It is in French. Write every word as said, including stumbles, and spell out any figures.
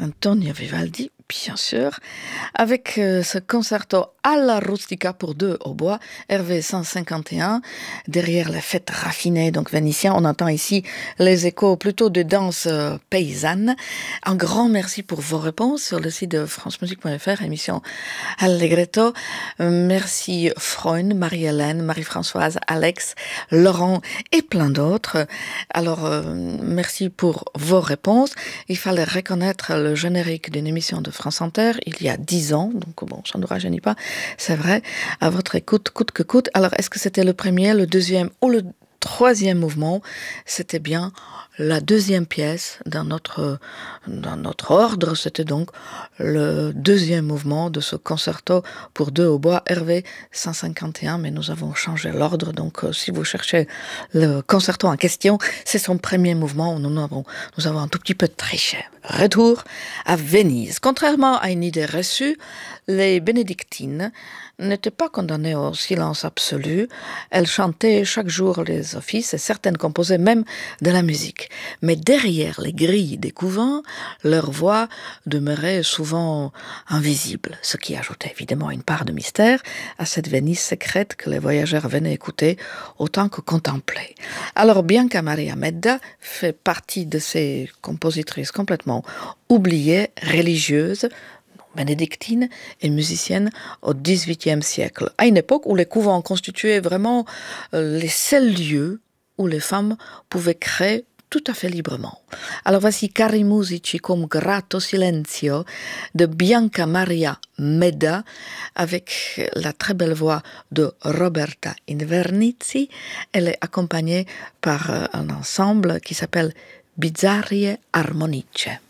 Antonio Vivaldi, bien sûr, avec euh, ce concerto alla rustica pour deux au bois, R V cent cinquante et un, derrière la fête raffinée, donc vénitien. On entend ici les échos plutôt de danse euh, paysanne. Un grand merci pour vos réponses sur le site de francemusique point f r, émission Allegretto. Euh, merci Freund, Marie-Hélène, Marie-Françoise, Alex, Laurent et plein d'autres. Alors, euh, merci pour vos réponses. Il fallait reconnaître le générique d'une émission de France Inter il y a dix ans, donc bon, ça ne nous rajeunit pas, c'est vrai, à votre écoute, coûte que coûte. Alors, est-ce que c'était le premier, le deuxième ou le troisième mouvement? C'était bien la deuxième pièce dans notre, dans notre ordre, c'était donc le deuxième mouvement de ce concerto pour deux au bois R V cent cinquante et un, mais nous avons changé l'ordre, donc euh, si vous cherchez le concerto en question, c'est son premier mouvement, nous avons, nous avons un tout petit peu triché. Retour à Venise. Contrairement à une idée reçue, les bénédictines n'étaient pas condamnées au silence absolu. Elles chantaient chaque jour les offices et certaines composaient même de la musique. Mais derrière les grilles des couvents, leur voix demeurait souvent invisible, ce qui ajoutait évidemment une part de mystère à cette Venise secrète que les voyageurs venaient écouter autant que contempler. Alors Bianca Maria Medda fait partie de ces compositrices complètement oubliées, religieuses, bénédictine et musicienne au dix-huitième siècle, à une époque où les couvents constituaient vraiment euh, les seuls lieux où les femmes pouvaient créer tout à fait librement. Alors voici Cari musici cum grato silenzio de Bianca Maria Medda avec la très belle voix de Roberta Invernizzi. Elle est accompagnée par un ensemble qui s'appelle Bizzarrie Armoniche.